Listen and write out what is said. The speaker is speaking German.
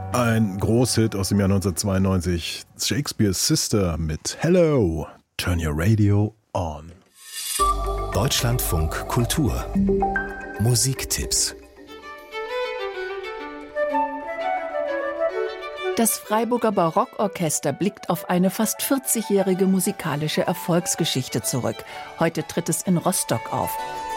Ein Großhit aus dem Jahr 1992, Shakespeare's Sister mit Hello, Turn Your Radio On. Deutschlandfunk Kultur Musiktipps. Das Freiburger Barockorchester blickt auf eine fast 40-jährige musikalische Erfolgsgeschichte zurück. Heute tritt es in Rostock auf.